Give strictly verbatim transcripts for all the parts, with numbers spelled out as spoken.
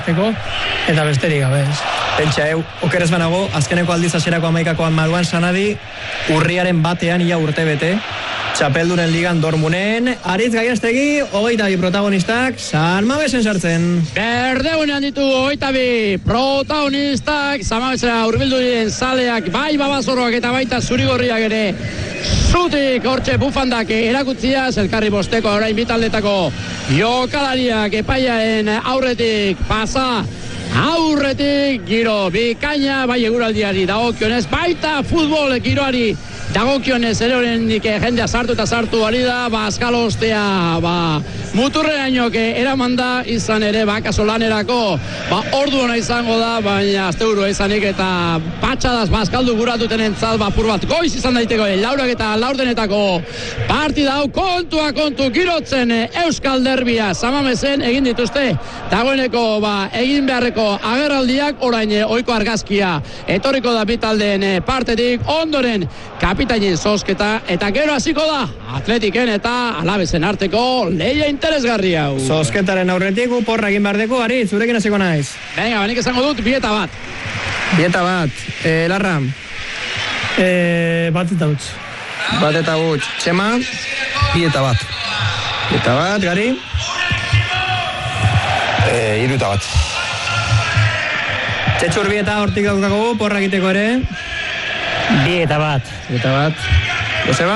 irabazteko, eta besterik gabe. Pentsa, eu, okerez banago, azkeneko aldiz hasierako hamaikakoan Maluan Sanadi, urriaren batean ia urte bete, Txapeldunen ligan Dormunen, Aritz Gaiastegi, hogeita bi protagonistak, San Mamesen sartzen. Berdeunean ditu hogeita bi protagonistak, San Mamesera hurbildu diren zaleak, bai babazorroak eta baita zurigorriak ere, zutik hortxe bufandak erakutziaz, elkarri bosteko orain bitaldetako jokalariak epaiaren aurretik pasa, aurretik giro bikaina, bai eguraldiari dagokionez, baita futbol giroari dagokionez ere horrendik jendea sartu eta sartu ari da, ba, azkalostea, ba, muturrerainoak eraman da, izan ere, ba, kasolanerako, ba, ordu hona izango da, baina asteburua izanik eta patxadaz, ba, azkaldu guratuten entzat, ba, pur bat, goiz izan daiteko, laurak eta laurdenetako partida hau, kontua kontu, girotzen Euskal Derbia, Samamesen egin dituzte, dagoeneko, ba, egin beharreko agerraldiak, orain ohiko argazkia, etorriko da bitaldeen partetik, ondoren, kapitainen zozketa, eta gero hasiko da, Atletiken eta Alabesen arteko leia interesgarri hau. Zozketaren aurretik, porra egin bardeko, Aritz, zurekin hasiko naiz. Venga, banik esango dut, bieta bat. Bieta bat, eh, Larra. Eh, bat eta huts. Bat eta huts. Txema? Bieta bat. Bieta bat, Gari? Eh, hiru eta bat. Txetxur bieta hortik daukako, porra egiteko ere. Bi eta bat. Bi eta bat. Joseba?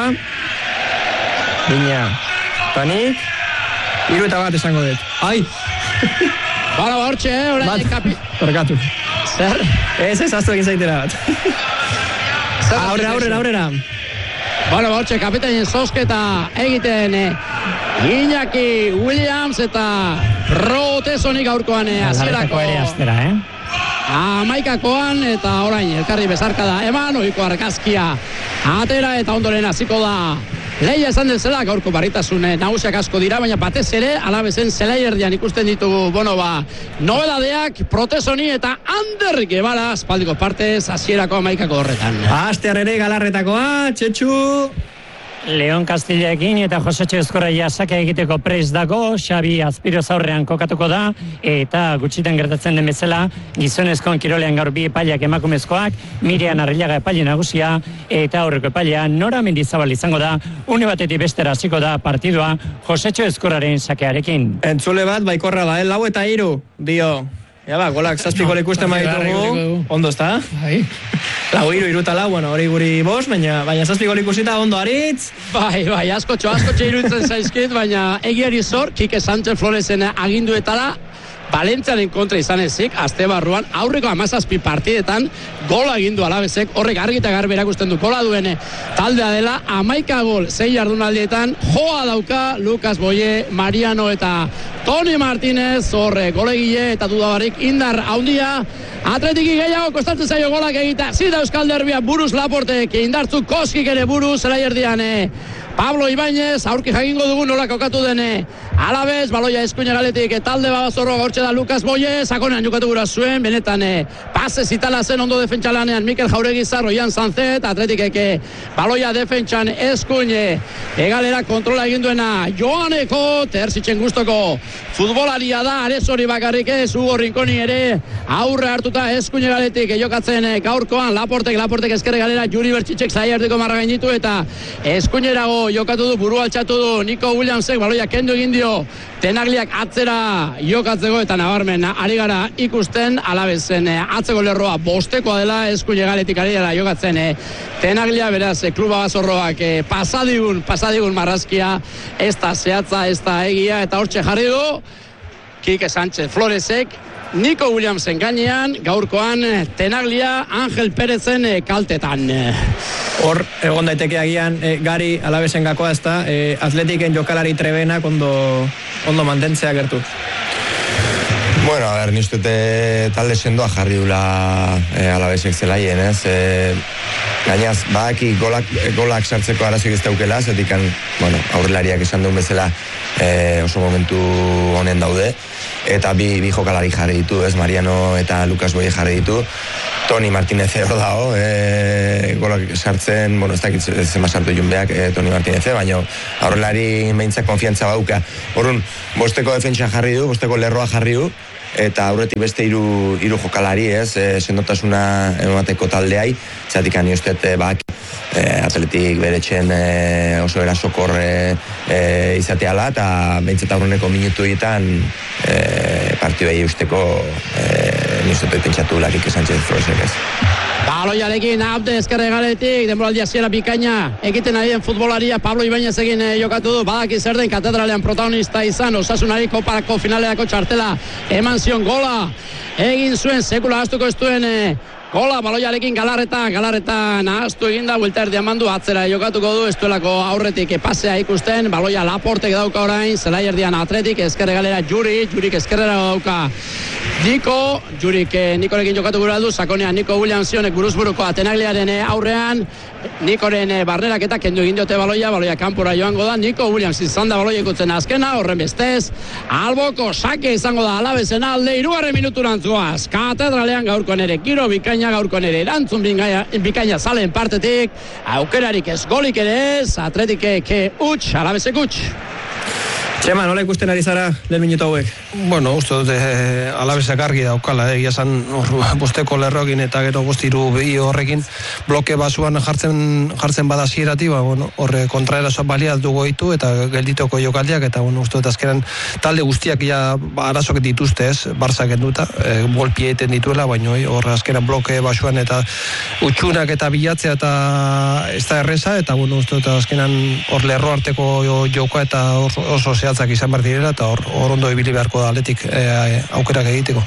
Bina. Tanik? Hiru eta bat esango dut. Ai! Bara, ba, hortxe, eh? Bat, kapi... Torkatu. Zer? Ez, ez, aztu egin zaitera bat. Aurrera, aurrera, aurrera. Bara, ba, hortxe, kapitainen zozketa egiten Iñaki Williams eta Protesonik aurkoan hasierako. ere astera, eh? Amaikakoan eta orain elkarri bezarka da eman, ohiko argazkia atera eta ondoren hasiko da leia esan dezela, gaurko barritasune nagusiak asko dira, baina batez ere Alabezen zelaierdian ikusten ditugu, bueno ba, nobeladeak, Protesoni eta Ander Gebala espaldiko partez hasierako amaikako horretan. Astear ere galarretakoa, Txetxu... Leon Castillaekin eta Josetxo Ezkorraia sake egiteko prest dago, Xabi Azpiroz aurrean kokatuko da, eta gutxitan gertatzen den bezala, gizonezkoan kirolean gaur bi epaileak emakumezkoak, Mirian Arrillaga epaile nagusia, eta aurreko epailea Nora Mendizabal izango da, une batetik bestera hasiko da partidua Josetxo Ezkorraren sakearekin. Entzule bat, baikorra da, eh? Lau eta hiru, dio. Ja ba, golak zazpiko lekusten baditugu, ondo ezta? Bai. Lau hiru, hiru eta lau, bueno, hori guri bost, baina, baina zazpiko lekusita ondo, Aritz? Bai, bai, askotxo, askotxo iruditzen zaizkit, baina egiari zor, Kike Sánchez Florezen aginduetara, Valentziaren kontra izan ezik, azte barruan, aurreko hamazazpi partidetan gola egin du Alabezek, horrek argi eta garbi erakusten du gola duen taldea dela, hamaika gol, sei jardunaldietan, joa dauka Lucas Boye, Mariano eta Toni Martínez, horre golegile eta dudabarik indar haundia, Atletiki gehiago kostatzen zaio golak egita, zida Euskal Derbia buruz Laportek, indartzu Koskik ere buruz, zelaierdian Pablo Ibáñez, aurki jakingo dugu nola kokatu dene Alabez, baloia eskuina galetik talde babazorroa gortxe da Lucas Boye, sakonean jokatu gura zuen, benetan pase zitala zen ondo defentsalanean Mikel Jauregi Zarro, Ian Sanzet, Atletikeke baloia defentsan eskuine egalera kontrola eginduena Joaneko, terzitzen gustoko futbolaria da, arezori bakarrik ez, Hugo Rinconi ere aurre hartuta eskuine galetik jokatzen gaurkoan, Laportek, Laportek ezkerre galera, Juri Bertxitzek zaierdeko marra gainitu eta eskuinerago jokatu du, buru altxatu du Nico Williamsek, baloia kendu egin dio Tenagliak atzera jokatzeko eta nabarmen ari gara ikusten Alabezen atzeko lerroa bostekoa dela eskuine galetik ari dela jokatzen Tenaglia, beraz kluba bazorroak pasadigun, pasadigun marrazkia ez da zehatza, ez da egia eta hortxe jarri du Kike Sánchez Floresek Nico Williamsen gainean, gaurkoan Tenaglia Angel Perezen kaltetan. Hor, egon daiteke agian, e, Gari Alabesen gakoa ez da, e, Atletiken jokalari trebenak ondo, ondo mantentzea gertu. Bueno, a ver, niztute talde sendoa jarri dula e, Alabesek zelaien, ez? E, gainaz, badaki golak, golak sartzeko arazik ez daukela, zetik, bueno, aurrelariak esan duen bezala e, oso momentu honen daude, eta bi, bi jokalari jarri ditu, ez? Mariano eta Lucas Boye jarri ditu, Toni Martínez hor dago, e, golak sartzen, bueno, ez dakit zema sartu junbeak e, Toni Martínez, baina aurrelari behintzak konfiantza bauka. Horun, bosteko defentsa jarri du, bosteko lerroa jarri du, eta aurretik beste hiru hiru jokalari, ez, e, sendotasuna emateko taldeai, zatik ani usteet e, bak, e, atletik beretxen e, oso erasokor e, e, izateala, eta behintzat aurreneko minutu egiten e, partioei usteko e, nizuetet pentsatu Kike Sánchez Flores, ez. Baloiarekin abde ezkerre galetik, denboraldi hasiera bikaina, egiten ari den futbolaria Pablo Ibañez egin e, jokatu du, badaki zer den katedralean protagonista izan, Osasunari koparako finaleako txartela eman zion gola, egin zuen sekula astuko ez duen e, gola, baloiarekin Galarreta, Galarreta nahaztu eginda, buelta erdi amandu, atzera jokatuko du, ez duelako aurretik pasea ikusten, baloia Laportek dauka orain, zelai erdian Atletik, ezkerre galera Juri, Jurik ezkerrera dauka Niko, Jurik eh, Nikorekin jokatu gura du, sakonean Niko Williamsonek buruzburuko Atenagliaren aurrean, Nikoren eh, barrerak eta kendu egin diote baloia, baloia kanpora joango da, Niko Williams izan da baloia ikutzen azkena, horren bestez, alboko sake izango da Alavezen alde, hirugarren minuturan zuaz, katedralean gaurkoan ere giro bikaina, gaurkoan ere erantzun bikaina, bikaina zalen partetik, aukerarik ez golik ere ez, Atletikek utx, Alavesek utx. Txema, nola ikusten ari zara lehen minutu hauek? Bueno, uste dute eh, Alavesak argi daukala, egia eh, zan bosteko lerrokin eta gero bostiru bi horrekin bloke basuan jartzen jartzen bada zierati, ba, bueno, horre kontraeraso baliat dugu ditu eta gelditoko jokaldiak, eta bueno, uste dut azkenan talde guztiak ja arazok dituzte, ez, Barça kenduta, eh, golpie egiten dituela, baina horre azkenan bloke basuan eta utxunak eta bilatzea eta ez da erreza, eta bueno, uste dut azkenan hor lerro arteko joka eta oso zehatzak izan behar direla, eta hor, hor ondo ibili beharko da Atletik e, aukerak egiteko.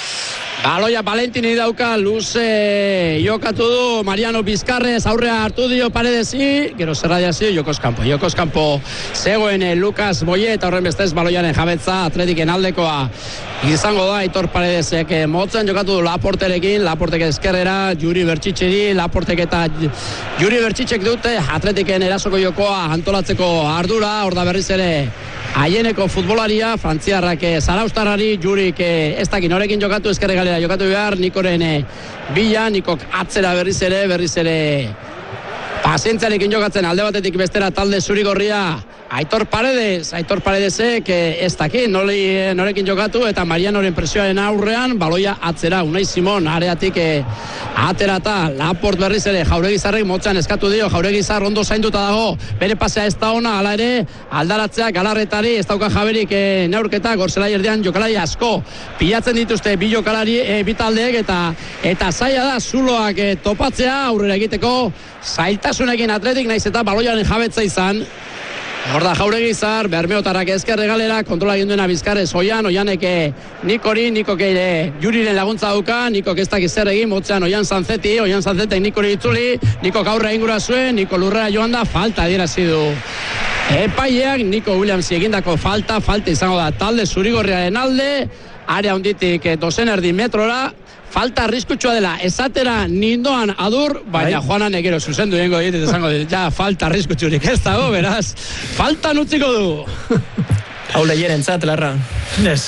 Baloia Valentini dauka, luze jokatu du Mariano Bizkarrez, aurrea hartu dio Paredesi, gero zerradiazio Jokos Kampo. Jokos Kampo zegoen Lucas Boye, eta horren bestez baloiaren jabetza Atletiken aldekoa izango da, Aitor Paredesek motzen jokatu du Laporterekin, Laportek ezkerrera, Juri Bertxitxeri, Laportek eta Juri Bertxitxek dute Atletiken erasoko jokoa antolatzeko ardura, hor da berriz ere haieneko futbolaria, frantziarrak zaraustarrari, Jurik ez dakin norekin jokatu, ezkerre galera jokatu behar, Nikoren bila, Nikok atzera berriz ere, berriz ere pazientziarekin jokatzen alde batetik bestera talde zurigorria, Aitor Paredes, Aitor Paredesek ez dakin norekin jokatu, eta Marianoren presioaren aurrean, baloia atzera, Unai Simon areatik aterata, Laport berriz ere, Jauregizarrek motzan eskatu dio, Jauregizar ondo zainduta dago, bere pasea ez da ona, ala ere, aldaratzea Galarretari, ez dauka jaberik e, neurketa, gorzelai erdian jokalari asko, pilatzen dituzte bi jokalari, e, bi taldeek, eta eta zaila da, zuloak e, topatzea, aurrera egiteko, zailtasunekin Atletik, naiz eta baloiaren jabetza izan, hor da Jauregizar, Bermeotarrak ezkerre galera, kontrola egin duena Bizkarrez, Oian, Oianek Nikori, Nikok ere Juriren laguntza dauka, Nikok ez dakiz zer egin, motzean Oian Sanzeti, Oian Sanzetek Nikori itzuli, Nikok aurre ingura zuen, Niko lurrera joan da, falta adierazi du epaileak, Niko Williams egindako falta, falta izango da talde zurigorriaren alde, area honditik dozen erdi metrora, falta arriskutsua dela, esatera nindoan adur, baina Juanan egero zuzendu dengo diet, eta ja, falta arriskutsurik ez dago, beraz, falta nutziko du. Hau lehieren zat, larra. Ez.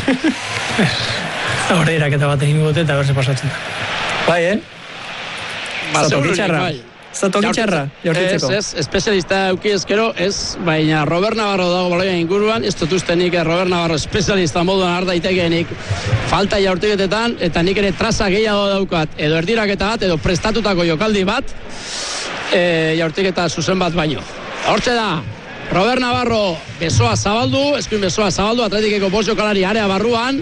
Horre iraketa bat egin gote eta berse pasatzen da. Bai, eh? Zatokitxarra. Zatokitxarra, jaurtitzeko. Ez, ez, espezialista euki ezkero, ez, baina Robert Navarro dago baloia inguruan, ez dut ustenik Robert Navarro espezialista moduan ardaitekeenik falta jaurtiketetan, eta nik ere traza gehiago daukat, edo erdiraketa bat, edo prestatutako jokaldi bat, e, jaurtiketa zuzen bat baino. Hortxe da, Robert Navarro besoa zabaldu, eskuin besoa zabaldu, Atletikeko bost jokalari area barruan,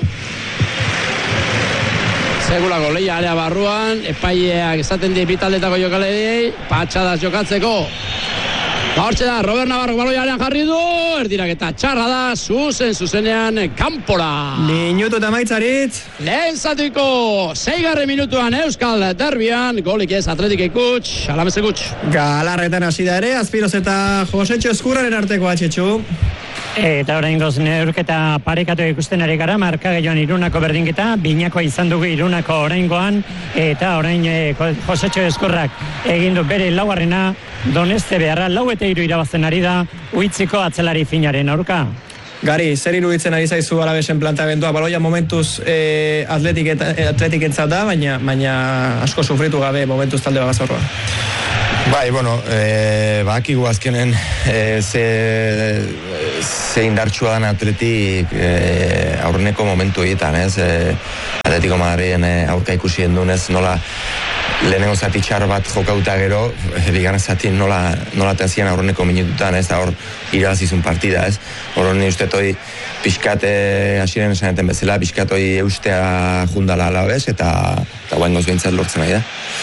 segulako lehia area barruan, epaileak esaten di bitaldetako jokalei, patxadas jokatzeko. Hortxe da, Robert Navarro baloia arean jarri du, erdirak eta txarra da, zuzen, zuzenean, kanpora. Minutu eta maitzarit. Lehen zatiko, seigarren minutuan Euskal Derbian, golik ez Atletik ikutx, Alavesek ikutx. Galarretan hasi da ere, Azpiroz eta Josetxo Eskurraren arteko atxetxu. Eta orain goz neurketa parekatu ikusten ari gara, marka gehioan Irunako berdinketa, Binakoa izan dugu Irunako oraingoan, eta orain e, Josetxo Eskurrak egin du bere laugarrena, Doneste beharra lau eta hiru irabazten ari da, uitziko atzelari finaren aurka. Gari, zer iruditzen ari zaizu Alavesen planteamendua, baloia momentuz eh, atletik atletiketzat da, baina, baina asko sufritu gabe momentuz talde bagazorroa. Bai, bueno, e, bakigu azkenen e, ze ze indartsua den Atletik e, aurreneko momentu egiten, ez? E, Atletico Madriden e, aurka ikusi endunez, nola lehenengo zati txar bat jokauta gero, e, bigarren zati nola, nola tenzien aurreneko minututan, ez? Hor irabazizun partida, ez? Hor ni uste toi pixkat hasiren esaneten bezala, pixkat hoi eustea jundala alabez, eta, eta guain goz behintzat lortzen nahi da.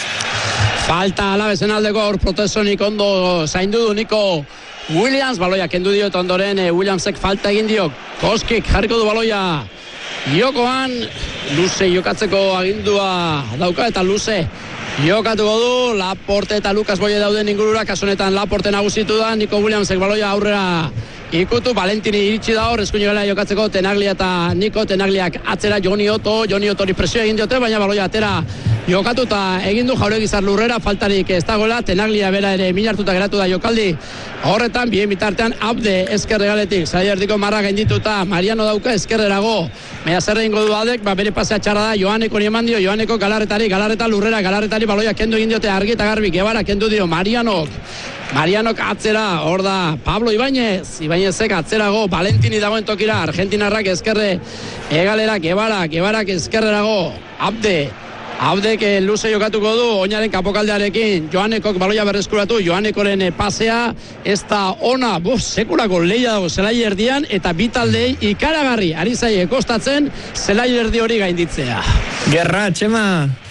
Falta alabezen aldeko hor protesonik ondo zaindu du Nico Williams, baloia kendu dio eta ondoren e, Williamsek falta egin dio. Koskik jarriko du baloia jokoan, luze jokatzeko agindua dauka eta luze jokatuko du. Laporte eta Lucas Boye dauden ingurura, kasunetan Laporte nagusitu da, Nico Williamsek baloia aurrera ikutu, Valentini iritsi da hor, eskuin gela jokatzeko Tenaglia eta Nico, Tenagliak atzera Joni Otto, Joni Ottori presio egin diote, baina baloia atera jokatu eta egin du Jauregizar lurrera, faltarik ez dagoela, Tenaglia bera ere minartuta geratu da jokaldi horretan, bien bitartean Abde ezker regaletik, zai erdiko marra gaindituta, Mariano dauka ezkerrerago, mea zerre ingo du Adek, ba bere pasea txarra da, Joaneko nieman dio, Joaneko galarretari, galarreta lurrera, galarretari baloia kendu egin diote argi eta garbi, Gebara kendu dio, Marianok, Marianok atzera, hor da Pablo Ibáñez, Ibáñezek atzerago, Valentini dagoen tokira, Argentinarrak ezkerre, egalera, Gebara, Gebarak ezkerrerago, Abde, Abdek luze jokatuko du, oinaren kapokaldearekin, Joanekok baloia berreskuratu, Joanekoren pasea, ez da ona, buf, sekulako lehia dago zelai erdian, eta bitaldei ikaragarri, ari zaie kostatzen, zelai erdi hori gainditzea. Gerra, Txema!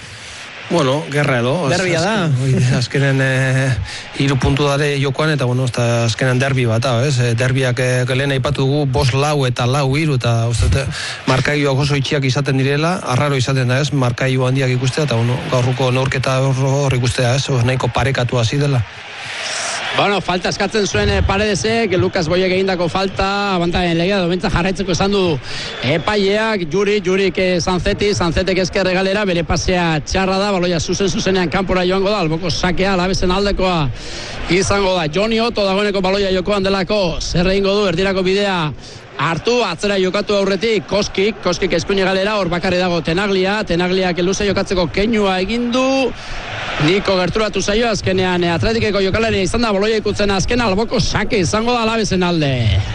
Bueno, gerra edo. Derbia da. Azkenen e, hiru puntu dare jokoan, eta bueno, eta azkenen derbi bat, ez? E, derbiak e, lehen aipatu dugu, bost lau eta lau hiru, eta uste, markaioak oso itxiak izaten direla, arraro izaten da, ez? Markaio handiak ikustea, eta bueno, gaurruko neurketa hor ikustea, ez? Nahiko parekatu hasi dela. Bueno, falta eskatzen zuen Paredesek, Lucas Boyek egindako falta, abantaien legea dobentza jarraitzeko esan du epaileak, Juri, Jurik Sanzeti, Sanzetek ezkerre galera, bere pasea txarra da, baloia zuzen zuzenean kanpora joango da, alboko sakea, alabezen aldekoa izango da. Joni Otto dagoeneko baloia jokoan delako, zer egingo du, erdirako bidea hartu, atzera jokatu aurretik, Koskik, Koskik eskuine galera, hor bakarri dago Tenaglia, Tenagliak luze jokatzeko keinua egindu, Niko gerturatu zaio, azkenean Atletikeko jokalari izan da, baloia ikutzen azken alboko sake izango da alabezen alde.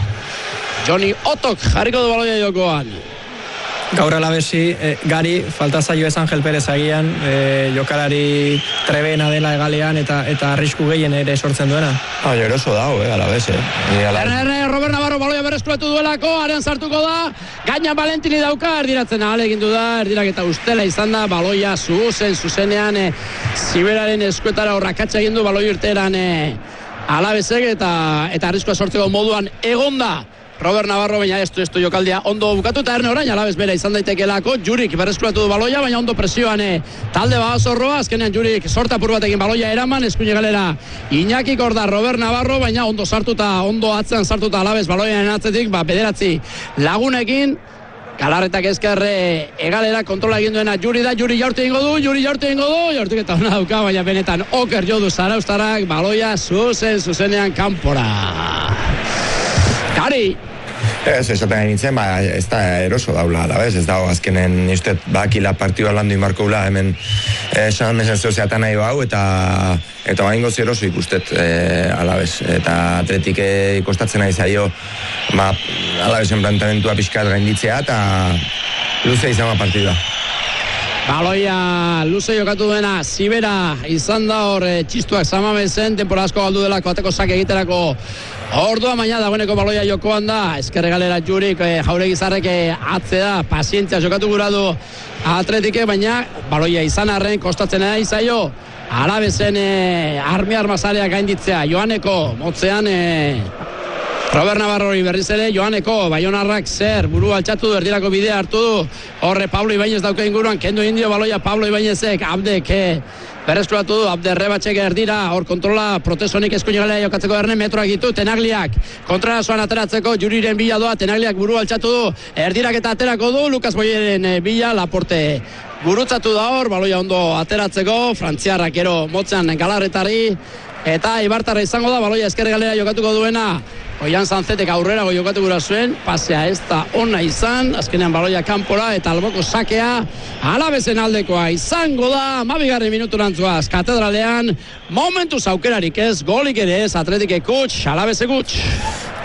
Joni Ottok jarriko du baloia jokoan. Gaur alabesi, eh, gari, falta zaio ez Angel Perez agian, eh, jokalari trebena dela egalean eta eta arrisku gehien ere sortzen duena. Ah, eroso dago, eh, alabes, eh. Erre, erre, Robert Navarro baloia berreskuratu duelako, arean sartuko da, gaina Valentini dauka, erdiratzen ahal egindu da, erdirak eta ustela izan da, baloia zuzen, zuzenean, eh, Ziberaren eskuetara horrakatxa egin du, baloi urteran eh, alabesek eta, eta arriskoa sortzeko moduan egonda. Robert Navarro, baina ez du ez du jokaldia ondo bukatu, eta erne orain alabez bera izan daitekelako, Jurik berreskuratu du baloia, baina ondo presioan e, talde bagazorroa, azkenean Jurik sortapur batekin baloia eraman, eskuine galera Iñaki Korda, Robert Navarro, baina ondo sartuta, ondo atzean sartuta alabez baloiaren atzetik, ba, bederatzi lagunekin, Galarretak ezkerre egalera kontrola egin duena Juri da, Juri jaurtu egingo du, Juri jaurtu egingo du, jaurtu eta hona dauka, baina benetan oker jo du Zaraustarak, baloia zuzen, zuzenean kanpora. Gari! Ez, esaten gain nintzen, ba, ez da eroso daula, alabez, ez dago azkenen niztet bakila partidua landu inmarko ula, hemen esan esan zeuzeatan nahi bau, eta eta bain gozi eroso ikustet e, alabez, eta Atletik ikostatzen nahi zaio, ba, alabezen plantamentua pixkat gainditzea, eta luze izan ma partidua. Baloia luze jokatu duena Zibera izan da hor e, txistuak zamamezen, temporada asko galdu delako ateko sake egiterako ordua, baina dagoeneko baloia jokoan da, ezkerre galera Jurik e, Jauregizarrek atze da, pazientzia jokatu gura du Atletike, baina baloia izan arren kostatzen nahi zaio alabezen e, armi armazareak gainditzea, Joaneko motzean e, Robert Navarrori berriz ere, Joaneko, Baionarrak zer, buru altxatu du, erdirako bidea hartu du, horre Pablo Ibáñez dauka inguruan, kendu indio baloia Pablo Ibáñezek, Abdek, eh, berreskuratu du, Abde Rebatxek erdira, hor kontrola, protesonik eskuin galea jokatzeko erne, metroak ditu, Tenagliak, kontrara zoan ateratzeko, Juriren bila doa, Tenagliak buru altxatu du, erdirak eta aterako du, Lucas Boyeren eh, bila, Laporte gurutzatu da hor, baloia ondo ateratzeko, Frantziarrak ero motzean Galarretari, eta Ibartarra izango da, baloia ezkerre galera jokatuko duena, Oian Sanzetek aurrera jokatu gura zuen, pasea ez da ona izan, azkenean baloia kanpora eta alboko sakea alabezen aldekoa izango da, hamabigarren minuturantzuaz katedralean, momentuz aukerarik ez, golik ere ez, Atletik kuts, alabeze kuts.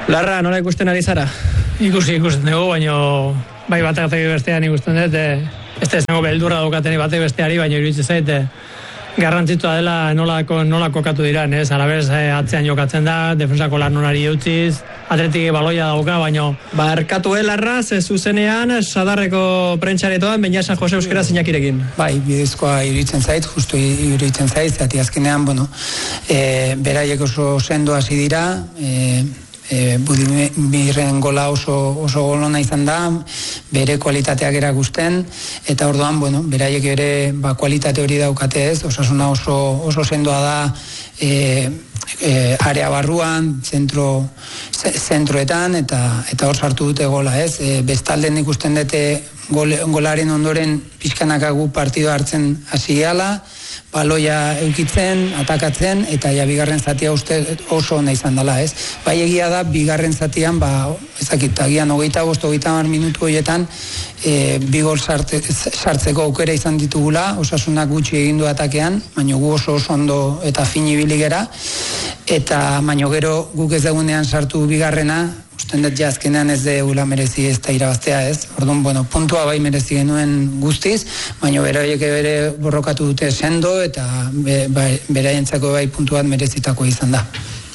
Larra, nola ikusten ari zara? Ikusi ikusten dugu, baina bai batek bestean ikusten dut, ez da esango beldurra daukateni batek besteari, baina iruditzen zait, garrantzitsua dela nolako, nola kokatu diran, ez? Alabez atzean jokatzen da, defensako lanonari eutziz, Atletik baloia dauka, baina... Barkatu Larra, ze zuzenean, Sadarreko prentxaretoan, baina San Jose Euskera Zinakirekin. Bai, bidezkoa iruditzen zait, justu iruditzen zait, zati azkenean, bueno, e, beraiek oso sendo hasi dira, e, e, Budimirren gola oso, oso golona izan da, bere kualitateak erakusten, eta orduan, bueno, beraiek ere ba, kualitate hori daukate ez, Osasuna oso, oso sendoa da, e, e, area barruan, zentro, zentroetan, eta, eta hor sartu dute gola ez, e, bestalden ikusten dute gol, golaren ondoren pixkanakagu partido hartzen hasi gala, baloia eukitzen, atakatzen, eta ja bigarren zatia uste oso ona izan dela, ez? Bai egia da, bigarren zatian, ba, ezakit, agian hogeita bost, hogeita hamar minutu horietan, e, bi gol sarte, sartzeko aukera izan ditugula, Osasunak gutxi egin du atakean, baina gu oso oso ondo eta finibili gera, eta baina gero guk ez dagunean sartu bigarrena, usten dut jazkenean ez deula merezi ez da irabaztea ez. Orduan, bueno, puntua bai merezi genuen guztiz, baina beraiek bere borrokatu dute sendo eta be, bai, beraientzako bai puntu bat merezitako izan da.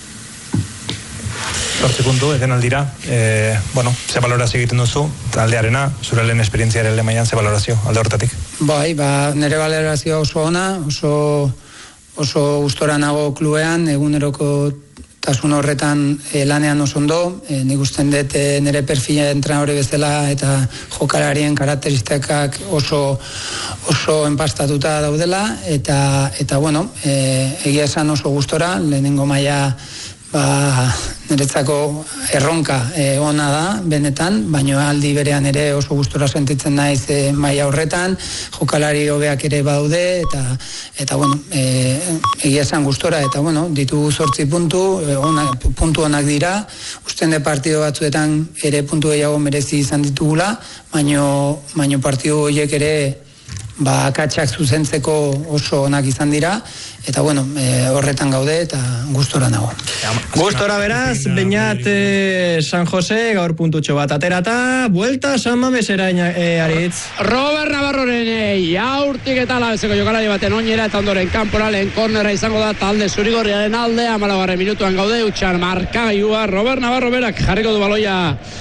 Zortzi puntu, eden aldira. E, bueno, ze balorazio egiten duzu, taldearena, zure lehen esperientziaren lemaian, ze balorazio, alde hortatik? Bai, ba, nire balorazioa oso ona, oso, oso gustora nago klubean, eguneroko tasun horretan e, lanean oso ondo, e, nik usten dut e, nire perfila entrenadore bezala eta jokalarien karakteristikak oso oso enpastatuta daudela, eta, eta bueno, e, egia esan oso gustora, lehenengo maila ba, niretzako erronka e, ona da, benetan, baina aldi berean ere oso gustora sentitzen naiz e, maila horretan, jokalari hobeak ere badaude, eta, eta bueno, e, egia esan gustora, eta bueno, ditugu zortzi puntu, e, ona, puntu onak dira, usten de partido batzuetan ere puntu gehiago merezi izan ditugula, baina partido horiek ere ba, akatsak zuzentzeko oso onak izan dira, eta bueno, e, horretan gaude eta gustora nago. Gustora beraz, Beñat e, San Jose, gaur puntutxo bat aterata, buelta San Mamesera e, Aritz. Robert Navarroren e, jaurtik eta labezeko jokalari baten oinera eta ondoren kanpora lehen kornera izango da talde zurigorriaren alde, hamalaugarren minutuan gaude, utxan markagailua, Robert Navarro berak jarriko du baloia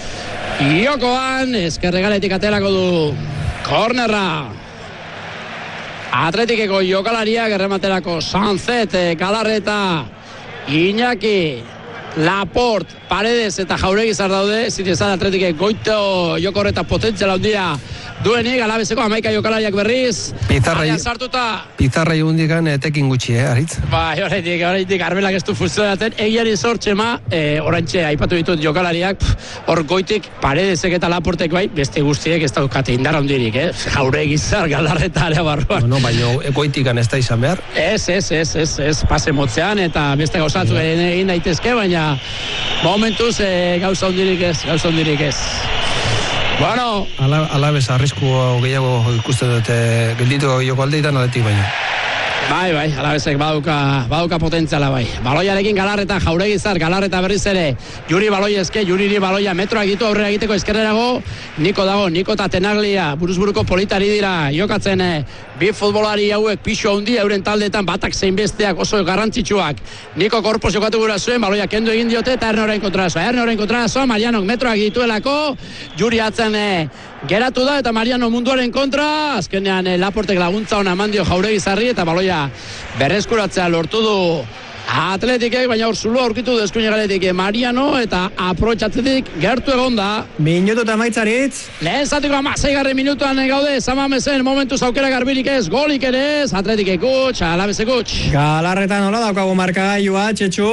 Iokoan, eskerregaletik aterako du kornerra. Atletikeko jokalariak errematerako Sanzet, Galarreta, Iñaki, Laport, Paredes eta Jauregizar daude, zitezan Atletikek goito jokorreta potentziala handia duenik, alabezeko amaika jokalariak berriz, Pizarra sartuta. Pizarra hundikan etekin gutxi, eh, Aritz? Bai, horretik, horretik, arbelak ez du funtzionatzen, egiari zortxema, e, orantxe, aipatu ditut jokalariak, hor goitik, Paredesek eta Laportek bai, beste guztiek ez daukate indar handirik, eh? Jauregizar, Galarreta, area barruan. No, no, baina goitikan ez da izan behar. Ez, ez, ez, ez, ez, pase motzean, eta beste gauzatzu egin daitezke, baina momentuz e, gauza handirik ez, gauza handirik ez. Bueno, Ala, alabez arrisku gehiago ikusten dute gelditu joko aldeitan aletik baina. Bai, bai, alabezek baduka, baduka potentziala bai. Baloiarekin Galarreta, Jauregizar, Galarreta berriz ere, Juri baloia eske, Juriri baloia metroak ditu aurrera egiteko eskerrerago, Niko dago, Niko eta Tenaglia, buruz-buruko politari dira, jokatzen bi futbolari hauek pixo handi euren taldeetan batak zein besteak oso garrantzitsuak. Niko korpos jokatu gura zuen, baloia kendu egin diote eta Erne orain kontrazoa. Erne orain kontrazoa, Marianok metroak dituelako, Juri atzen e, geratu da eta Mariano munduaren kontra, azkenean e, Laportek laguntza ona eman dio Jauregizarri eta baloia berreskuratzea lortu du Atletikek, baina hor zulo aurkitu deskuine galetik Mariano eta aprobetxatzetik gertu egon da. Minutu eta maitzaritz. Lehen zatiko amaseigarren minutuan gaude, Samamezen momentuz aukera garbirik ez, golik ere ez, Atletikek gutx, alabezek gutx. Galarretan nola daukagu markagailua, Txetxu?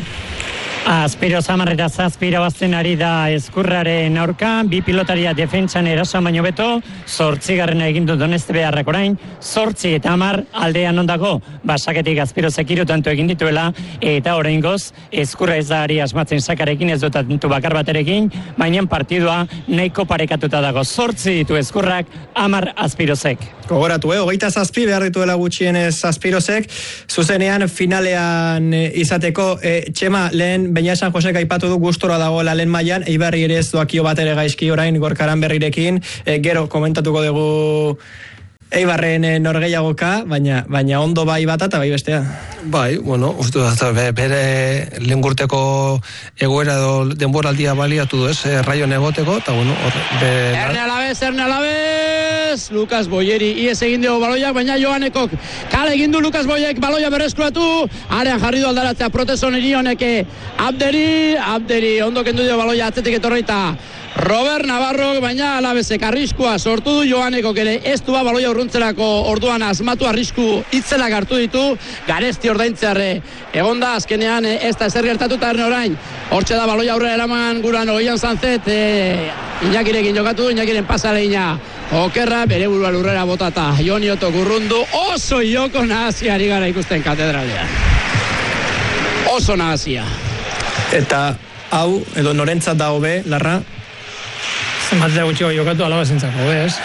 Azpiro Zamarreta zazpira bazten ari da Ezkurraren aurka, bi pilotaria defentsan erasoan baino beto, zortzigarrena egindu Doneste beharrak orain, zortzi eta hamar aldean ondako, basaketik Azpiro Zekiru tanto egin dituela, eta oraingoz Ezkurra ez da ari asmatzen sakarekin, ez dut tantu bakar baterekin, baina partidua nahiko parekatuta dago, zortzi ditu Ezkurrak, hamar Azpirozek. Gogoratu, eh? Hogeita zazpi behar dituela gutxienez Azpirozek, zuzenean finalean izateko, eh, Txema, lehen Beña San Josek aipatu du gustora dagoela lehen mailan, Eibarri ere ez doakio bat ere gaizki orain Gorkaran berrirekin, e, gero komentatuko dugu Eibarren norgeiagoka, baina baina ondo bai bata eta bai bestea. Bai, bueno, uste da bere lengurteko egoera edo denboraldia baliatu du, ez, Rayon egoteko, eta bueno, hor be Erne Alabez, Erne Alabez, Lucas Boyeri ies egin dugu baloiak, baina Joanekok kale egin du Lucas Boyek baloia berreskuratu, arean jarri du aldaratzea Proteson irioneke Abderi, Abderi ondo kendu dio baloia atzetik etorreita Robert Navarro, baina Alabezek arriskua sortu du Joanekok ere ez du baloia urruntzelako orduan asmatu arrisku itzelak hartu ditu, Garesti ordaintzearre egonda azkenean ez da ezer gertatuta Erne orain, hortxe da baloia aurrera eraman guran Oian Sanzet, e, Iñakirekin jokatu, Iñakiren pasaleina okerra, bere burua lurrera botata Joni Oto gurrundu, oso joko nahazia ari gara ikusten katedralean, oso nahazia. Eta hau, edo norentzat da hobe, Larra? Zenbatzea gutxiko jokatu alaba zentzako, ez?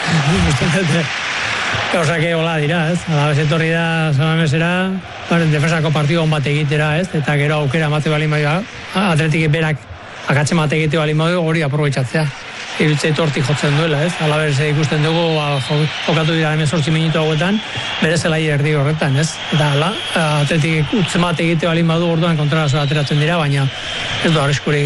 Gauzak hola dira, ez? Alaba etorri da Samamesera, defensako partidu on bat egitera, ez? Eta gero aukera mate bali maia, Atletik berak akatxe mate egite bali maia, hori aprobetxatzea. Irutzei tortik jotzen duela, ez? Alabez ikusten dugu, jokatu dira hemen sortzi minutu hauetan, bere zelai erdi horretan, ez? Eta ala, Atletik utze mate egite bali madu orduan kontrarazo ateratzen dira, baina ez du arriskurik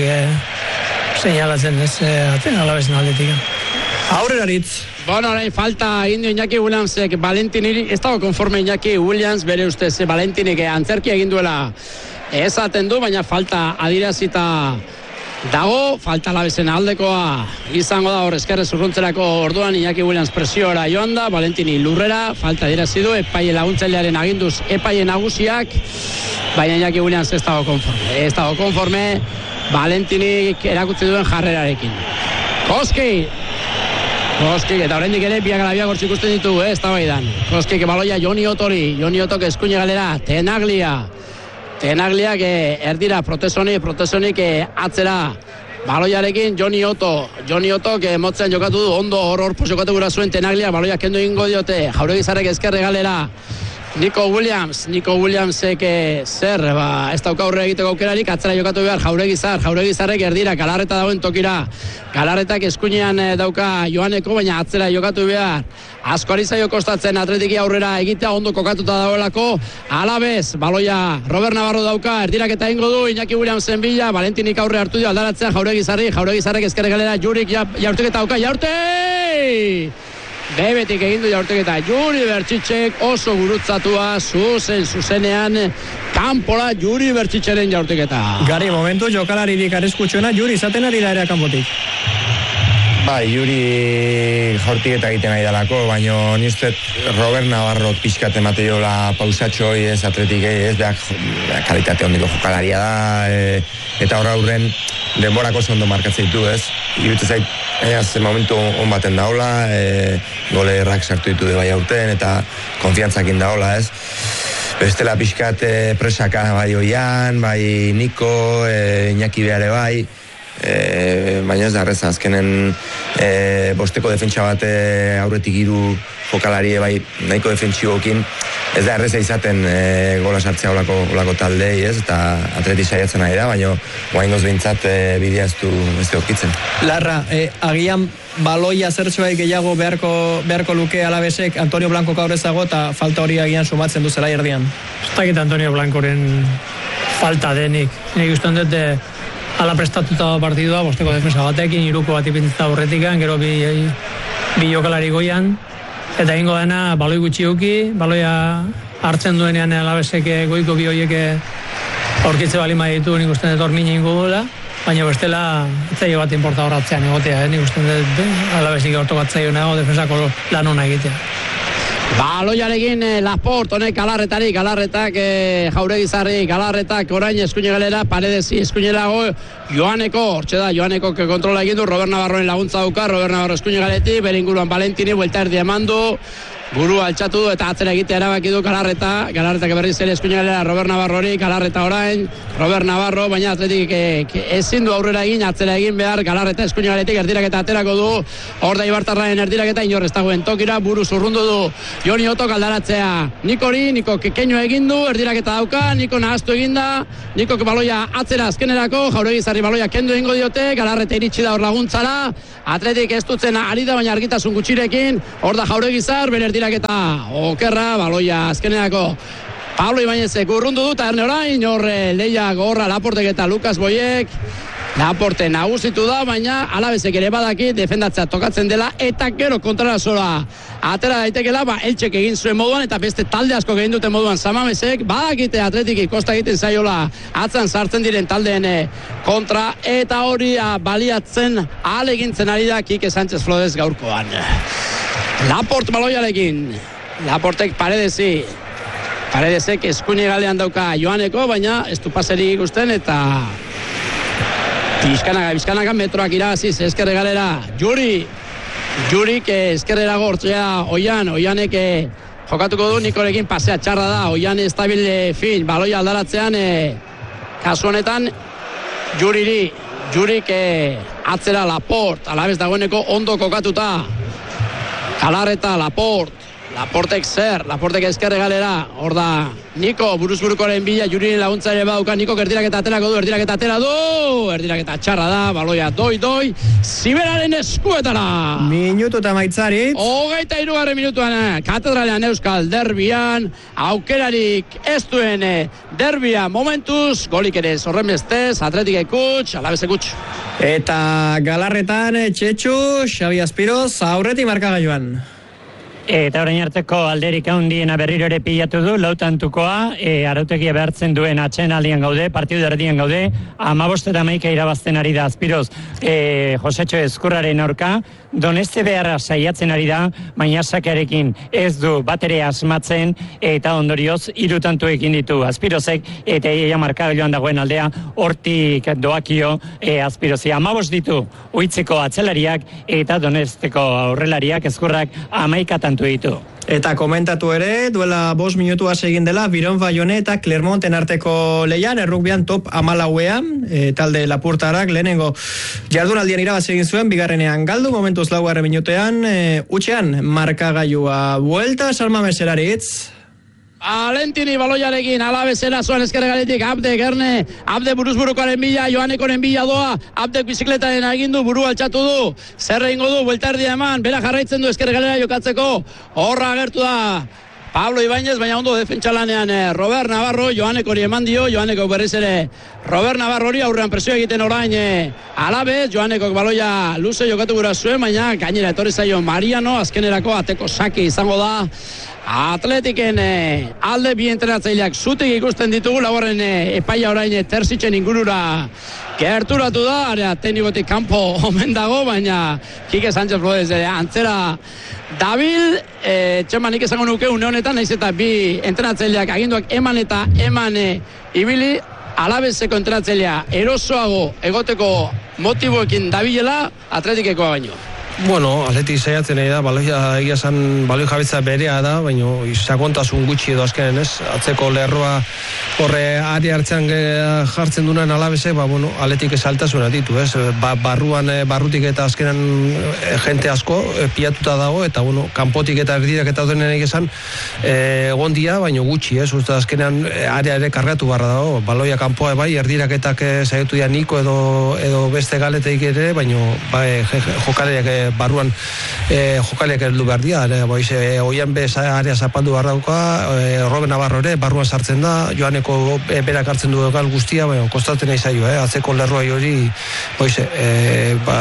señalatzen ez Alabezen aldetik. Aurreraritz. Bueno, orain falta egin dio Iñaki Williamsek Valentiniri, ez dago konforme Iñaki Williams, bere ustez Valentinek antzerki egin duela esaten du, baina falta adirazita dago, falta Alabezen aldekoa izango da hor eskerrez urruntzerako orduan Iñaki Williams presiora joan da, Valentini lurrera, falta adirazi du, epaile laguntzailearen aginduz epaile nagusiak, baina Iñaki Williams ez dago konforme, ez dago konforme, Valentinik erakutsi duen jarrerarekin. Koski! Koski, eta oraindik ere biak ala biak hortzik ikusten ditu, ez da baidan. Koski, baloia Joni Otori, Joni Otok eskuine galera, Tenaglia. Tenaglia, que erdira, Protesonik, Protesonik atzera. Baloiarekin Joni Oto, Joni Oto, que motzen jokatu du, ondo hor hor jokatu gura zuen Tenaglia, baloia kendu ingo diote, Jauregizarrek ezkerre galera. Nico Williams, Nico Williamsek zer, ba, ez dauka aurre egiteko aukerarik, atzera jokatu behar Jauregizar, Jauregizarrek erdira, Galarreta dagoen tokira, Galarretak eskuinean dauka Joaneko, baina atzera jokatu behar, asko ari zaio kostatzen Atletiki aurrera egitea, ondo kokatuta dagoelako, Alabez, baloia Robert Navarro dauka, erdirak eta ingo du, Iñaki Williamsen bila, Valentinik aurre hartu dio, aldaratzea Jauregizarri, Jauregizarrek ezkerre galera, Jurik ja, jaurteketa dauka, jaurte! Bebetik egin du jaurteketa Juri Bertxitxek oso gurutzatua zuzen zuzenean kanpora Juri Bertxitxeren jaurteketa. Gari, momentu jokalaririk arriskutsuena Juri izaten ari da ere kanpotik. Bai, Juri jaurtiketa egiten ari dalako, baina ni uste Robert Navarro pixkat emate jola pausatxoi ez Atletik ez, beak kalitate ondiko jokalaria da, e, eta horra aurren denborako ondo markatzen ditu ez. Iruditzen zait, ez momentu on baten daola, e, gole errak sartu ditu de bai aurten, eta konfiantzakin daola ez. Bestela pixkat e, presaka bai Oian, bai Niko, e, Iñaki behare bai, E, baina ez da arreza, azkenen e, bosteko defentsa bat e, aurretik hiru jokalarie bai nahiko defentsibokin ez da arreza izaten e, gola sartzea olako, olako taldei ez, eta Atleti saiatzen ari da, baina guaingoz behintzat e, bidea ez du ez du aurkitzen. Larra, e, agian baloia zertxoa gehiago beharko, beharko luke Alabezek Antonio Blanco gaurrezago eta falta hori agian sumatzen du zela erdian. Ez dakit Antonio Blancoren falta denik, nik uste dut ala prestatuta partidua, bosteko defensa batekin, iruko bat ipintzita horretikan, gero bi, bi jokalari goian, eta ingo dena baloi gutxi uki, baloia hartzen duenean Alabezek goiko bi hoiek aurkitze bali ditu, nik uste dut hormine ingo duela, baina bestela etzaio bat inporta horratzean egotea, eh? Nik uste dut Alabezik horto bat zaio nago defensako lan hona egitea. Baloiarekin eh, Laport, honek Galarretarik, Galarretak eh, Jauregizarri, Galarretak orain eskuine galera, Paredesi eskuinelago Joaneko, hortxe da, Joaneko kontrola egin du, Robert Navarroen laguntza dauka, Robert Navarro eskuine galetik, bere inguruan Valentini, buelta erdi emandu, buru altxatu du eta atzera egitea erabaki du Galarreta, Galarreta berriz ere eskuinalera Robert Navarrori, Galarreta orain, Robert Navarro, baina atletik e, ezin du aurrera egin, atzera egin behar, Galarreta eskuinaletik erdiraketa aterako du, hor da Ibartarraen erdiraketa, inor ez dagoen tokira, buru zurrundu du, Joni Otok aldaratzea, Nikori, Niko kekeino egin du, erdiraketa dauka, Niko nahaztu eginda, Niko baloia atzera azkenerako, Jauregi Zarri baloia kendu egingo diote, Galarreta iritsi da hor laguntzara, atletik ez dutzen ari da, baina argitasun gutxirekin, hor da Jauregi Zar, bere erdiraketa okerra, baloia azkenerako, Pablo Ibañezek urrundu dut, erne orain, horre Leia Gorra, Laportek eta Lukas Boiek, Laporte nagusitu da, baina Alabezek ere badaki defendatzea tokatzen dela, eta gero kontrara zola atera daitekela, ba, Eltxek egin zuen moduan, eta beste talde asko egin duten moduan Samamesek, badakite atletiki kosta egiten zaiola atzan sartzen diren taldeen kontra, eta hori baliatzen ahalegintzen ari da Kike Sánchez Flores gaurkoan. Laport baloiarekin, Laportek Paredesi, Paredesek eskuine galean dauka Joaneko, baina ez du paseri ikusten, eta Bizkanaga, Bizkanaga metroak irabaziz, eskerre galera, Juri, Jurik eskerrera gortzea, Oian, Oianek jokatuko du, Nikorekin pasea txarra da, Oian estabil fin, baloia aldaratzean, e, kasu honetan, Juriri, Jurik e, atzera Laport, alabez dagoeneko ondo kokatuta, Galarreta, Laport, Laportek zer, Laportek eskerre galera, hor da, Niko, buruzburukoren bila, Juriren laguntza ere badauka, Niko erdiraketa aterako du, erdiraketa atera du, erdiraketa txarra da, baloia doi, doi, Ziberaren eskuetara. Minutu eta maitzarit. Hogeita irugarren minutuan, katedralean Euskal derbian, aukerarik ez duen derbia momentuz, golik ere zorren bestez, Atletik ekutx, Alabez ekutx. Eta Galarretan, Txetxu, Xabi Aspiroz, aurretik markagailuan. Eta orain arteko alderik handiena berriro ere pilatu du, lautantukoa, e, arautegia behartzen duen atsedenaldian gaude, partidu erdian gaude, hamabost eta hamaika irabazten ari da Aspiroz, e, Josetxo Ezkurraren aurka, Doneste beharra saiatzen ari da, baina sakearekin ez du batere asmatzen, eta ondorioz hirutantu egin ditu Aspirozek, eta ia markagailuan dagoen aldea, hortik doakio e, Aspirozi. hamabost ditu uitzeko atzelariak, eta Donesteko aurrelariak Ezkurrak hamaika tantu ditu. Eta komentatu ere, duela bost minutu hasi egin dela, Biron Bayone eta Clermonten arteko leian, errukbian top amalauean, e, talde Lapurtarak lehenengo jardunaldian irabaz egin zuen, bigarrenean galdu, momentuz laugarren minutean, e, utxean markagailua buelta, Salma Meseraritz. Valentini baloiarekin, Alabezera zoan eskerre galetik, Abde Gerne, Abde buruzburukoaren bila, Joanekoren bila doa, Abdek bizikletaren agindu, buru altxatu du, zerre ingo du, buelta erdia eman, bera jarraitzen du eskerre galera jokatzeko, horra agertu da, Pablo Ibañez, baina ondo defentsalanean eh, Robert Navarro, Joanekori eman dio, Joanekok berriz ere Robert Navarrori aurrean presio egiten orain eh, Alabez, Joanekok baloia luze jokatu gura zuen, baina gainera etorri zaio Mariano, azkenerako ateko saki izango da, Atletiken eh, alde bi entrenatzaileak zutik ikusten ditugu, laugarren eh, epaia orain eh, Terzitzen ingurura gerturatu da, area teknikotik kanpo omen dago, baina Kike Sánchez Flores eh, antzera dabil, eh, txema nik esango nuke une honetan, naiz eta bi entrenatzaileak aginduak eman eta eman eh, ibili, Alabezeko entrenatzailea erosoago egoteko motiboekin dabilela Atletikeko baino. Bueno, Atletik saiatzen ari da, baloia egia zan, baloi jabetza berea da, baina sakontasun gutxi edo azkenen, ez? Atzeko lerroa horre ari hartzean jartzen duen Alabezek, ba, bueno, Atletik esaltasuna ditu, ez? Ba, barruan, barrutik eta azkenen jente asko e, pilatuta dago, eta, bueno, kanpotik eta erdirak eta denen egizan egon dia, baina gutxi, ez? Uste azkenean area ere kargatu barra dago, baloia kanpoa bai, erdiraketak saiatu dira Niko edo, edo beste galeteik ere, baina bai, jokaleriak barruan e, jokaleak heldu behar dira, e, boiz, e, oian bez area zapaldu behar dauka, e, Robert Navarro ere barruan sartzen da, Joaneko e, berak hartzen du gal guztia, baina kostatzen nahi zaio, eh? Atzeko lerroa hori, boiz, e, ba,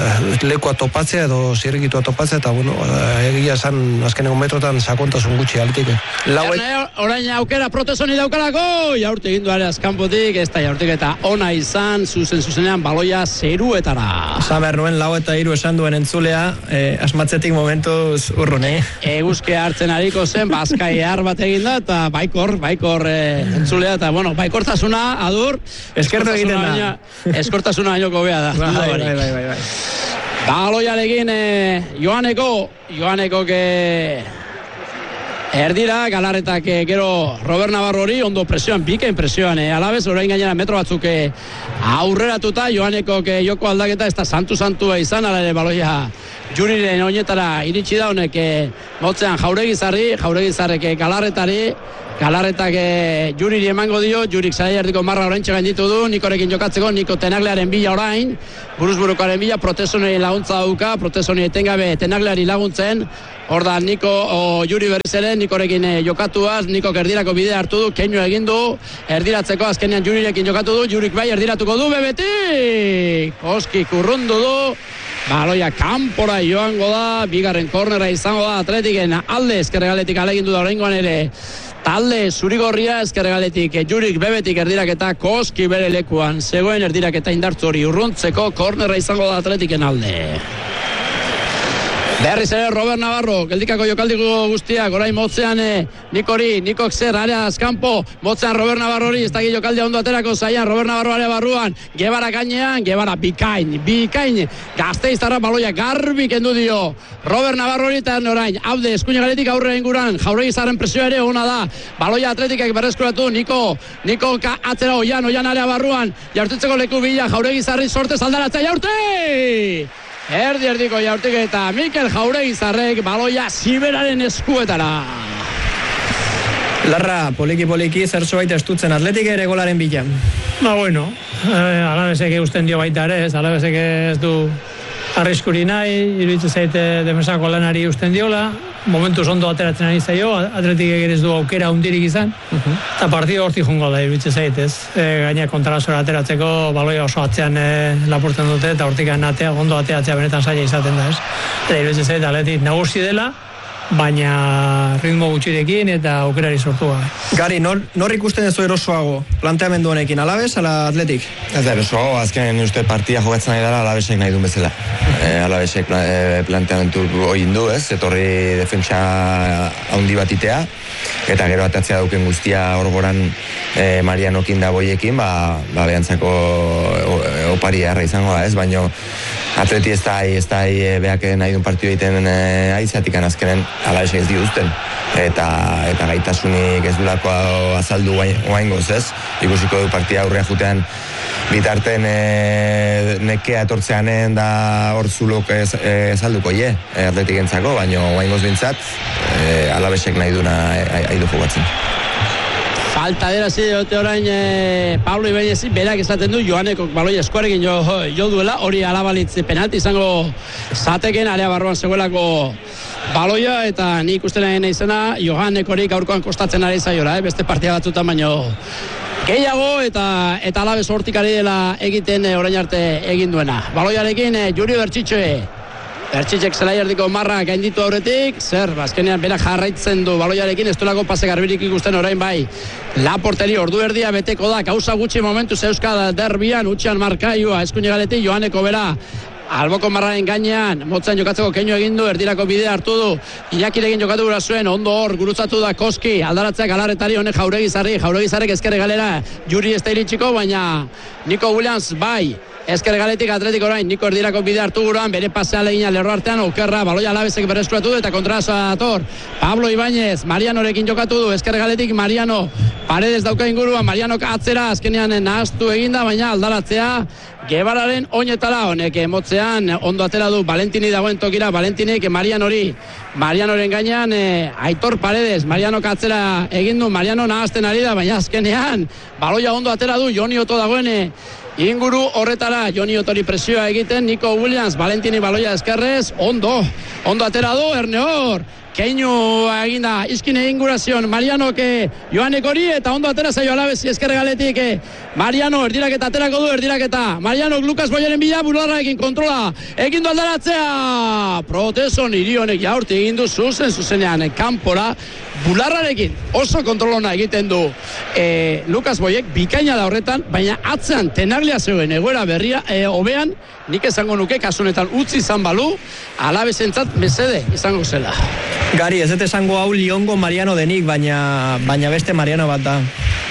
lekoa topatzea edo zirrikitua topatzea, eta bueno, egia esan azkeneko metrotan sakontasun gutxi Atletik. Lauet... Orain aukera protesoni daukarako, jaurte egindu ere azkanpotik, ez da jaurtik eta ona izan, zuzen zuzenean baloia zeruetara. Esan behar nuen, lau eta hiru esan duen entzulea, eh, asmatzetik momentuz urrun, eh? Eguzke hartzen ariko zen, bazkai har bat egin da, eta baikor, baikor eh, entzulea, eta bueno, baikortasuna, adur, eskertu egiten da. Eskortasuna baino gobea da. Bai, bai, bai, bai, bai. Baloiarekin eh, Joaneko, Joaneko que Erdira, Galarretak e, gero Robert Navarro hori ondo presioan, bikain presioan, e, alabez, orain gainera metro batzuk e, aurreratuta, Joaneko e, joko aldaketa, ez da santu-santua izan, ala ere baloia Juriren oinetara iritsi da honek e, motzean Jauregizarri, Jauregizarrek e, Galarretari, Galarretak e, Juriri emango dio, Jurik zara erdiko marra oraintxe gainditu du, Nikorekin jokatzeko, Niko Tenaglearen bila orain, buruz-burukoaren bila, protesonei laguntza dauka, protesonei etengabe Tenagleari laguntzen, hor da Niko o, Juri berriz ere, Nikorekin e, jokatuaz, Niko erdirako bidea hartu du, keinu egin du, erdiratzeko azkenean Jurirekin jokatu du, Jurik bai erdiratuko du, bebetik! Oski kurrundu du, baloia kanpora joango da, bigarren kornera izango da, Atletiken alde ezkerregaletik alegindu da oraingoan ere, talde zurigorria ezkerregaletik Jurik bebetik erdiraketa Koski bere lekuan zegoen erdiraketa indartzu hori urruntzeko kornera izango da Atletiken alde. Berriz ere Robert Navarro, geldikako jokaldiko guztiak, orain motzean eh, Nikori, Nikok zer, area azkampo, motzean Robert Navarro hori, ez daki jokaldia ondo aterako zaian, Robert Navarro area barruan, Gebara gainean, Gebara bikain, bikain, Gasteiztarra baloia garbi kendu dio, Robert Navarro hori eta orain, haude, eskuina galetik aurre inguran, Jauregizarren presioa ere ona da, baloia Atletikak berreskuratu, Niko, Niko atzera oian, oian area barruan, jartutzeko leku bila, Jauregizarri sorte zaldaratzea jaurte! Erdi erdiko jaurtik eta Mikel Jauregizarrek baloia Siberaren eskuetara. Larra, poliki-poliki zer zoait estutzen Atletik ere golaren bila. Ba, bueno, eh, alabezek eusten dio baita ere, ez, alabezek ez du arriskuri nahi, iruditzen zaite defensako lanari eusten diola, momentuz ondo ateratzen ari zaio, Atletik ere ez du aukera hundirik izan, uh-huh. Eta partido hortik jongo da, iruditzen zaitez. E, gaina kontrasora ateratzeko baloia oso atzean e, lapurtzen dute, eta hortik atea, ondo ateratzea benetan zaila izaten da, ez. Eta iruditzen zaite, Atletik nagusi dela, baina ritmo gutxirekin eta aukerari sortu gabe. Gari, nor, nor ikusten ez erosoago planteamendu honekin, Alabez, ala Atletik? Ez da erosoago, azken uste partia jogatzen nahi dara Alabezek nahi duen bezala. E, Alabezek e, planteamendu hori du, ez, etorri defentsa handi bat itea, eta gero atatzea dauken guztia orgoran e, Marianokin da boiekin, ba, ba behantzako opari harra izango da, ez, baino Atleti ez da, ez da beak nahi duen partidu egiten e, aizatik azkenen Alabezek ez dituzten eta, eta gaitasunik ez dulako azaldu oaingoz, ez, ikusiko du partia aurrean jutean bitarten e, nekea etortzeanen da hor zulok ez, e, salduko ye, e, Atletik entzako, baina oaingoz bintzat e, Alabezek nahi duna haidu e, jogatzen. Falta dira zideote orain e, Pablo Ibañez berak esaten du Joaneko baloi eskuarekin jo, jo duela, hori alabalitz penalti izango zateken area barruan zegoelako baloia, eta nik uste nahi izena Johanekori gaurkoan kostatzen ari zaiora, eh? Beste partia batzutan baino gehiago, eta eta Alabez hortik ari dela egiten e, orain arte egin duena. Baloiarekin e, Juri Bertxitxe Bertxitxek zelai erdiko marra gainditu aurretik, zer, azkenean berak jarraitzen du baloiarekin, ez duelako pase garbirik ikusten orain bai. Laporteri ordu erdia beteko da, kausa gutxi momentu zeuska derbian, utxean markaioa, eskuine galetik, Joaneko bera, alboko marraren gainean, motzan jokatzeko keinu egin du, erdirako bidea hartu du, Irakirekin jokatu gura zuen, ondo hor, gurutzatu da Koski, aldaratzea Galarretari, honek Jauregizarri, Jauregizarrek ezkerre galera, Juri ez da iritsiko, baina Nico Williams bai, ezker galetik Atletik orain, Niko erdirako bide hartu guruan, bere pasea legina lerro artean, okerra, baloia Alabezek berreskuratu du, eta kontrazoa dator, Pablo Ibañez, Marianorekin jokatu du, ezker galetik Mariano, Paredes dauka inguruan, Mariano atzera, azkenean nahaztu eginda, baina aldaratzea, Gebararen oinetara, honek emotzean, ondo atera du, Valentini dagoen tokira, Valentinek, Marianori, Marianoren gainean, e, Aitor Paredes, Mariano atzera egin du, Mariano nahazten ari da, baina azkenean, baloia ondo atera du, Joni Oto dagoen, e, inguru horretara, Joni Otori presioa egiten, Nico Williams, Valentini baloia eskerrez, ondo, ondo atera du, Erneor, keinu eginda, izkine ingurazion, Mariano ke Joanek hori, eta ondo atera zaio Alabezi ezkerre galetik, eh? Mariano, erdiraketa aterako du, erdiraketa, Mariano Lukas Boyeren bila, bularra egin kontrola, egin du aldaratzea, proteson irionek jaurti egin du, zuzen zuzenean, kanpora, bularrarekin oso kontrolona egiten du e, Lukas Boyek, bikaina da horretan, baina atzean Tenaglia zegoen egoera berria, e, hobean, nik esango nuke kasunetan utzi izan balu, Alabezentzat mesede izango zela. Gari, ez dut esango hau Liongo Mariano denik, baina, baina beste Mariano bat da.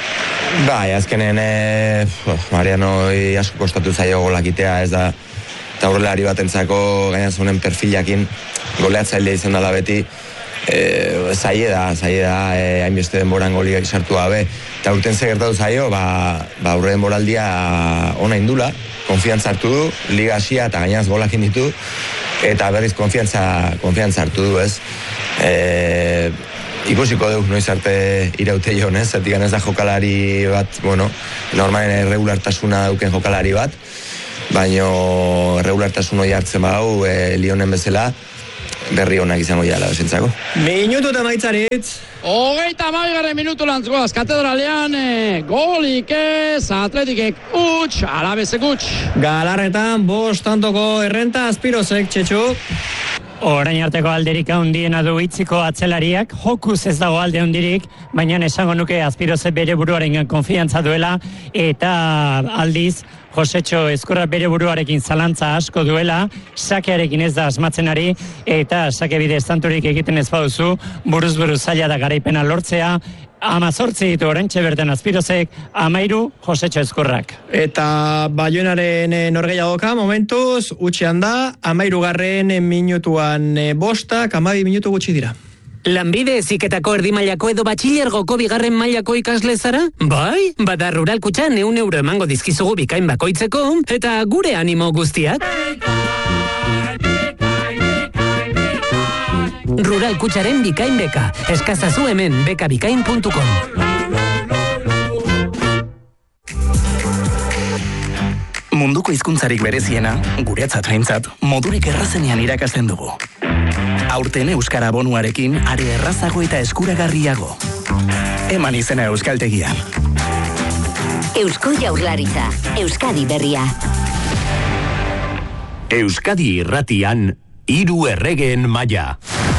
Bai, azkenen e, Mariano asko kostatu zaio golakitea, ez da, eta horrelari bat entzako gaina zunen perfilakin goleatzailea izan dela beti, e, zaie da, zaie da, e, hainbeste denboran golik sartu gabe, eta urten ze gertatu zaio, ba, ba aurre denboraldia ona indula, konfiantza hartu du, liga hasia eta gainaz golak inditu, eta berriz konfiantza, konfiantza hartu du, ez? E, ikusiko dugu noiz arte iraute jo, ez? Zetik ez da jokalari bat, bueno, normalen erregulartasuna dauken jokalari bat, baino erregulartasun hori hartzen bau, e, Lionen bezala, berri honak izango jala dosentzako. Minutu eta maitzaritz. Hogeita maigarren minutu lantzuaz, katedralean, e, golik ez, atletikek utx, alabezek utx. Galarretan, bost tantoko errenta, Azpirozek, Txetxu. Orain arteko alderik handiena du itziko atzelariak, jokuz ez dago alde handirik, baina esango nuke Azpiroze bere buruaren konfiantza duela, eta aldiz, Josetxo Ezkurra bere buruarekin zalantza asko duela, sakearekin ez da asmatzen ari, eta sake bide estanturik egiten ez baduzu, buruz buruz zaila da garaipena lortzea, amazortzi ditu orentxe berten Azpirozek, amairu Josetxo Ezkurrak. Eta Baionaren norgeiagoka momentuz, utxean da, amairugarren minutuan bostak, amabi minutu gutxi dira. Lanbide heziketako erdi mailako edo batxilergoko bigarren mailako ikasle zara? Bai, bada Rural Kutxan ehun euro emango dizkizugu bikain bakoitzeko, eta gure animo guztiak. Rural Kutxaren bikain beka, eskazazu hemen bekabikain puntu com. Munduko hizkuntzarik bereziena, guretzat behintzat, modurik errazenean irakasten dugu. Aurten Euskara bonuarekin are errazago eta eskuragarriago. Eman izena Euskaltegian. Eusko Jaurlaritza, Euskadi berria. Euskadi irratian, hiru erregeen maila.